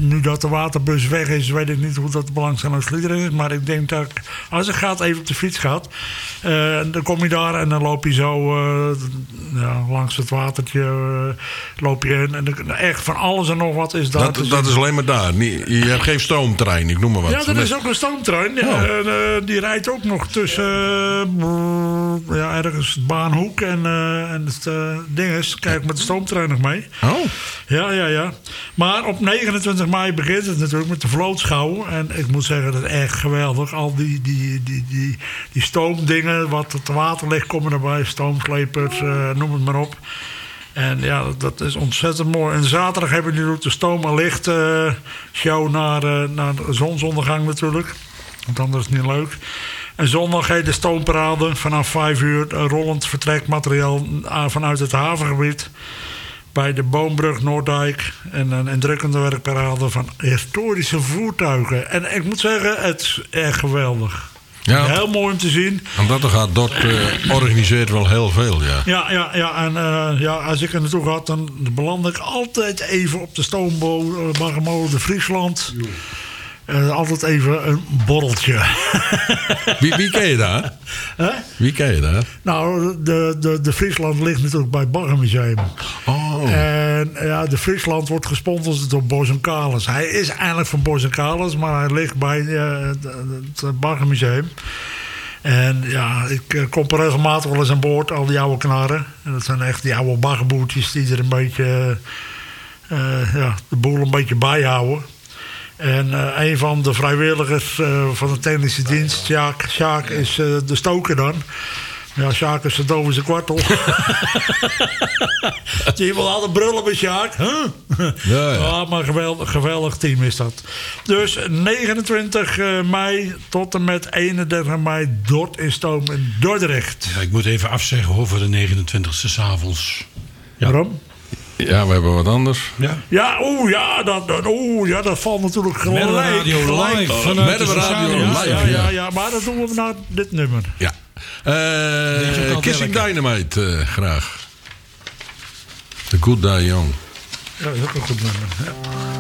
nu dat de waterbus weg is, weet ik niet hoe dat de belangstellingsliederen is. Maar ik denk dat als ik even op de fiets gaat, dan kom je daar en dan loop je zo langs het watertje. Loop je in. En echt van alles en nog wat is daar. Dat is alleen maar daar. Je hebt geen stoomtrein, ik noem maar wat. Ja, er is ook een stoomtrein. Oh. Die rijdt ook nog tussen ergens het Baanhoek en het ding is. Kijk met de stoomtrein nog mee. Oh. Ja. Maar op 29 mei begint het natuurlijk met de vlootschouw. En ik moet zeggen, dat is echt geweldig. Al die stoomdingen, wat te water ligt, komen erbij. Stoomslepers, noem het maar op. En ja, dat is ontzettend mooi. En zaterdag hebben we nu ook de stoom en licht show naar de zonsondergang natuurlijk. Want anders is het niet leuk. En zondag heet de stoomparade vanaf 5 uur. Rollend vertrekmateriaal vanuit het havengebied. Bij de Boombrug Noorddijk. En een indrukkende werkparade van historische voertuigen. En ik moet zeggen, het is echt geweldig. Ja, heel mooi om te zien. Omdat er gaat, Dort organiseert wel heel veel, ja. Ja. En als ik er naartoe ga, dan beland ik altijd even op de stoommolen de Friesland. Altijd even een borreltje. Wie ken je daar? Wie ken je daar? Nou, de Friesland ligt natuurlijk bij het Baggermuseum. Oh. En ja, de Friesland wordt gesponsord door Bos en Kalis. Hij is eigenlijk van Bos en Kalis, maar hij ligt bij het Baggermuseum. En ja, ik kom er regelmatig wel eens aan boord, al die oude knarren. En dat zijn echt die oude baggerboertjes die er een beetje de boel een beetje bijhouden. En een van de vrijwilligers van de technische dienst, Sjaak is de stoker dan. Ja, Sjaak is zo doof als een kwartel. Je wil altijd brullen met Sjaak. Huh? Ja, maar geweldig team is dat. Dus 29 mei tot en met 31 mei Dort in Stoom in Dordrecht. Ja, ik moet even afzeggen over de 29e 's avonds. Ja. Waarom? Ja, we hebben wat anders. Dat valt natuurlijk gelijk. Met de radio live. Met de radio live, ja, maar dat doen we naar dit nummer. Ja. Kissing Dynamite, graag. The Good Die Young. Ja, dat is ook een goed nummer. Ja.